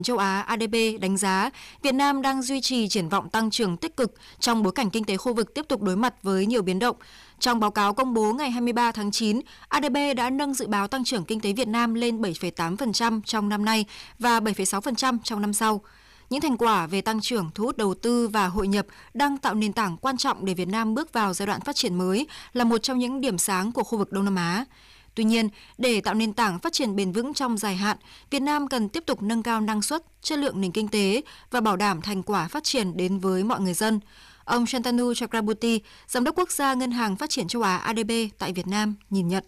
Châu Á ADB đánh giá Việt Nam đang duy trì triển vọng tăng trưởng tích cực trong bối cảnh kinh tế khu vực tiếp tục đối mặt với nhiều biến động. Trong báo cáo công bố ngày 23 tháng 9, ADB đã nâng dự báo tăng trưởng kinh tế Việt Nam lên 7,8% trong năm nay và 7,6% trong năm sau. Những thành quả về tăng trưởng, thu hút đầu tư và hội nhập đang tạo nền tảng quan trọng để Việt Nam bước vào giai đoạn phát triển mới, là một trong những điểm sáng của khu vực Đông Nam Á. Tuy nhiên, để tạo nền tảng phát triển bền vững trong dài hạn, Việt Nam cần tiếp tục nâng cao năng suất, chất lượng nền kinh tế và bảo đảm thành quả phát triển đến với mọi người dân. Ông Shantanu Chakraborty, Giám đốc Quốc gia Ngân hàng Phát triển Châu Á ADB tại Việt Nam, nhìn nhận.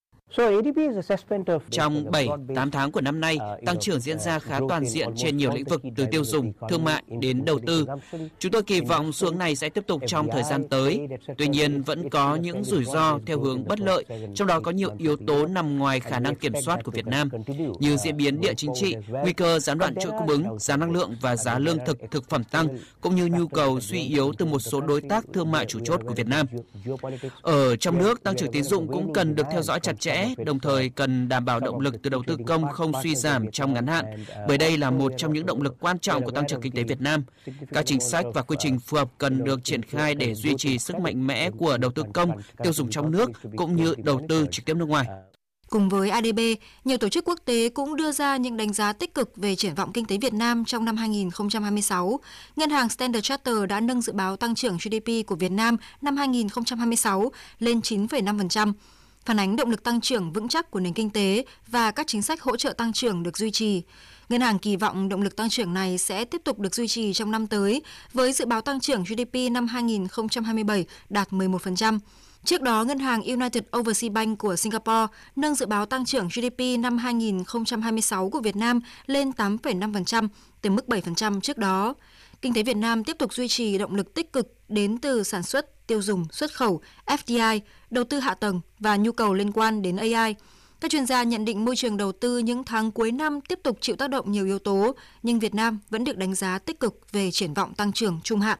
Trong 7-8 tháng của năm nay, tăng trưởng diễn ra khá toàn diện trên nhiều lĩnh vực từ tiêu dùng, thương mại đến đầu tư. Chúng tôi kỳ vọng xu hướng này sẽ tiếp tục trong thời gian tới. Tuy nhiên, vẫn có những rủi ro theo hướng bất lợi, trong đó có nhiều yếu tố nằm ngoài khả năng kiểm soát của Việt Nam, như diễn biến địa chính trị, nguy cơ gián đoạn chuỗi cung ứng, giá năng lượng và giá lương thực, thực phẩm tăng, cũng như nhu cầu suy yếu từ một số đối tác thương mại chủ chốt của Việt Nam. Ở trong nước, tăng trưởng tín dụng cũng cần được theo dõi chặt chẽ, đồng thời cần đảm bảo động lực từ đầu tư công không suy giảm trong ngắn hạn, bởi đây là một trong những động lực quan trọng của tăng trưởng kinh tế Việt Nam. Các chính sách và quy trình phù hợp cần được triển khai để duy trì sức mạnh mẽ của đầu tư công, tiêu dùng trong nước cũng như đầu tư trực tiếp nước ngoài. Cùng với ADB, nhiều tổ chức quốc tế cũng đưa ra những đánh giá tích cực về triển vọng kinh tế Việt Nam trong năm 2026. Ngân hàng Standard Chartered đã nâng dự báo tăng trưởng GDP của Việt Nam năm 2026 lên 9,5%. Phản ánh động lực tăng trưởng vững chắc của nền kinh tế và các chính sách hỗ trợ tăng trưởng được duy trì. Ngân hàng kỳ vọng động lực tăng trưởng này sẽ tiếp tục được duy trì trong năm tới, với dự báo tăng trưởng GDP năm 2027 đạt 11%. Trước đó, Ngân hàng United Overseas Bank của Singapore nâng dự báo tăng trưởng GDP năm 2026 của Việt Nam lên 8,5% từ mức 7% trước đó. Kinh tế Việt Nam tiếp tục duy trì động lực tích cực đến từ sản xuất, tiêu dùng, xuất khẩu, FDI, đầu tư hạ tầng và nhu cầu liên quan đến AI. Các chuyên gia nhận định môi trường đầu tư những tháng cuối năm tiếp tục chịu tác động nhiều yếu tố, nhưng Việt Nam vẫn được đánh giá tích cực về triển vọng tăng trưởng trung hạn.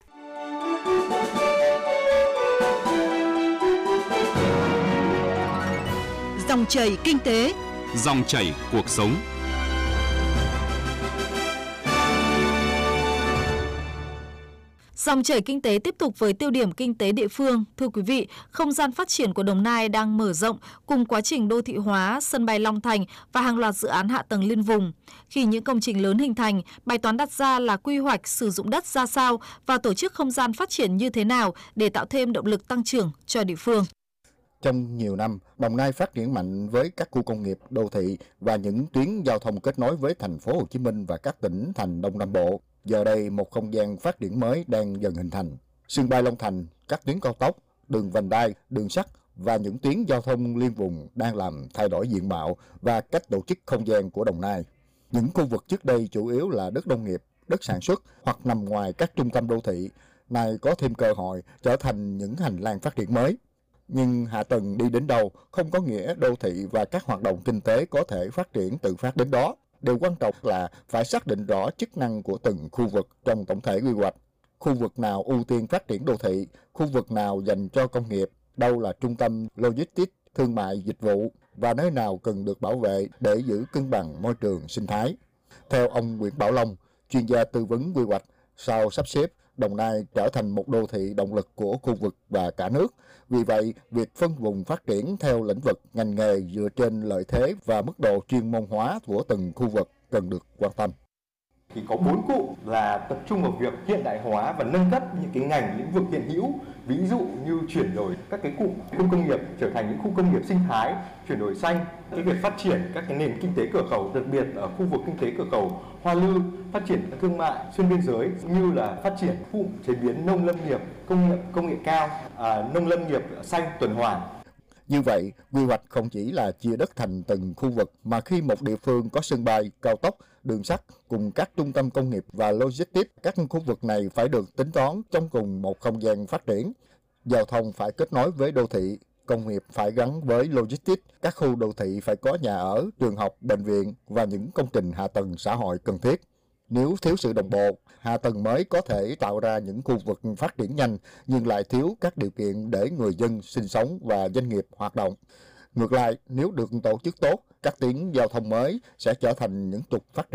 Dòng chảy kinh tế, dòng chảy cuộc sống. Dòng chảy kinh tế tiếp tục với tiêu điểm kinh tế địa phương. Thưa quý vị, không gian phát triển của Đồng Nai đang mở rộng cùng quá trình đô thị hóa, sân bay Long Thành và hàng loạt dự án hạ tầng liên vùng. Khi những công trình lớn hình thành, bài toán đặt ra là quy hoạch sử dụng đất ra sao và tổ chức không gian phát triển như thế nào để tạo thêm động lực tăng trưởng cho địa phương. Trong nhiều năm, Đồng Nai phát triển mạnh với các khu công nghiệp, đô thị và những tuyến giao thông kết nối với thành phố Hồ Chí Minh và các tỉnh thành Đông Nam Bộ. Giờ đây, một không gian phát triển mới đang dần hình thành. Sân bay Long Thành, các tuyến cao tốc, đường vành đai, đường sắt và những tuyến giao thông liên vùng đang làm thay đổi diện mạo và cách tổ chức không gian của Đồng Nai. Những khu vực trước đây chủ yếu là đất nông nghiệp, đất sản xuất hoặc nằm ngoài các trung tâm đô thị, nay có thêm cơ hội trở thành những hành lang phát triển mới. Nhưng hạ tầng đi đến đâu không có nghĩa đô thị và các hoạt động kinh tế có thể phát triển tự phát đến đó. Điều quan trọng là phải xác định rõ chức năng của từng khu vực trong tổng thể quy hoạch. Khu vực nào ưu tiên phát triển đô thị, khu vực nào dành cho công nghiệp, đâu là trung tâm logistics, thương mại, dịch vụ và nơi nào cần được bảo vệ để giữ cân bằng môi trường sinh thái. Theo ông Nguyễn Bảo Long, chuyên gia tư vấn quy hoạch, sau sắp xếp, Đồng Nai trở thành một đô thị động lực của khu vực và cả nước. Vì vậy, việc phân vùng phát triển theo lĩnh vực, ngành nghề dựa trên lợi thế và mức độ chuyên môn hóa của từng khu vực cần được quan tâm. Thì có 4 cụm là tập trung vào việc hiện đại hóa và nâng cấp những cái ngành lĩnh vực hiện hữu, ví dụ như chuyển đổi các cái cụm khu công nghiệp trở thành những khu công nghiệp sinh thái, chuyển đổi xanh, cái việc phát triển các cái nền kinh tế cửa khẩu, đặc biệt ở khu vực kinh tế cửa khẩu Hoa Lư, phát triển thương mại xuyên biên giới, như là phát triển cụm chế biến nông lâm nghiệp, công nghệ cao, nông lâm nghiệp xanh tuần hoàn. Như vậy, quy hoạch không chỉ là chia đất thành từng khu vực, mà khi một địa phương có sân bay, cao tốc, đường sắt cùng các trung tâm công nghiệp và logistics, các khu vực này phải được tính toán trong cùng một không gian phát triển. Giao thông phải kết nối với đô thị, công nghiệp phải gắn với logistics, các khu đô thị phải có nhà ở, trường học, bệnh viện và những công trình hạ tầng xã hội cần thiết. Nếu thiếu sự đồng bộ, hạ tầng mới có thể tạo ra những khu vực phát triển nhanh nhưng lại thiếu các điều kiện để người dân sinh sống và doanh nghiệp hoạt động. Ngược lại, nếu được tổ chức tốt, các tuyến giao thông mới sẽ trở thành những trục phát triển,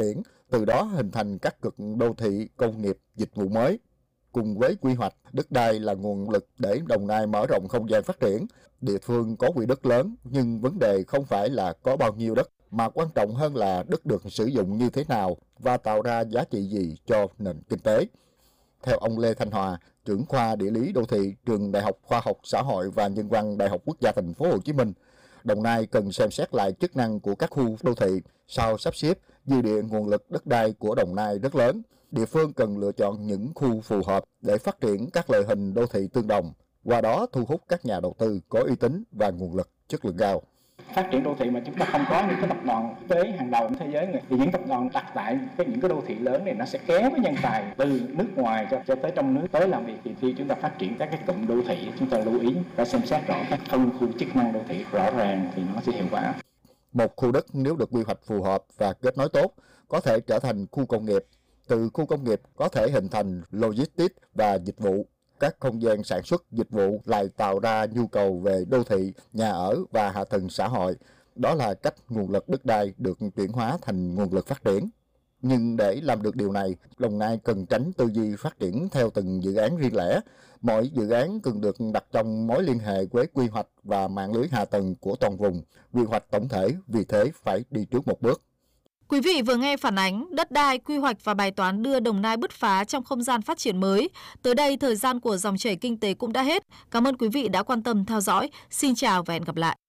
từ đó hình thành các cực đô thị công nghiệp dịch vụ mới. Cùng với quy hoạch, đất đai là nguồn lực để Đồng Nai mở rộng không gian phát triển. Địa phương có quỹ đất lớn, nhưng vấn đề không phải là có bao nhiêu đất, mà quan trọng hơn là đất được sử dụng như thế nào và tạo ra giá trị gì cho nền kinh tế. Theo ông Lê Thanh Hòa, trưởng khoa địa lý đô thị, trường Đại học Khoa học Xã hội và Nhân văn Đại học Quốc gia Thành phố Hồ Chí Minh, Đồng Nai cần xem xét lại chức năng của các khu đô thị sau sắp xếp. Dư địa nguồn lực đất đai của Đồng Nai rất lớn. Địa phương cần lựa chọn những khu phù hợp để phát triển các loại hình đô thị tương đồng, qua đó thu hút các nhà đầu tư có uy tín và nguồn lực chất lượng cao. Phát triển đô thị mà chúng ta không có những cái tập đoàn quốc tế hàng đầu thế giới này, thì những tập đoàn đặt tại những cái đô thị lớn này nó sẽ kéo cái nhân tài từ nước ngoài cho tới trong nước tới làm việc. Thì khi chúng ta phát triển các cái cụm đô thị, chúng ta lưu ý phải xem xét rõ các phân khu chức năng đô thị rõ ràng thì nó sẽ hiệu quả. Một khu đất nếu được quy hoạch phù hợp và kết nối tốt có thể trở thành khu công nghiệp. Từ khu công nghiệp có thể hình thành logistics và dịch vụ. Các không gian sản xuất dịch vụ lại tạo ra nhu cầu về đô thị, nhà ở và hạ tầng xã hội. Đó là cách nguồn lực đất đai được chuyển hóa thành nguồn lực phát triển. Nhưng để làm được điều này, Đồng Nai cần tránh tư duy phát triển theo từng dự án riêng lẻ. Mỗi dự án cần được đặt trong mối liên hệ với quy hoạch và mạng lưới hạ tầng của toàn vùng. Quy hoạch tổng thể vì thế phải đi trước một bước. Quý vị vừa nghe phản ánh đất đai, quy hoạch và bài toán đưa Đồng Nai bứt phá trong không gian phát triển mới. Tới đây, thời gian của dòng chảy kinh tế cũng đã hết. Cảm ơn quý vị đã quan tâm theo dõi. Xin chào và hẹn gặp lại.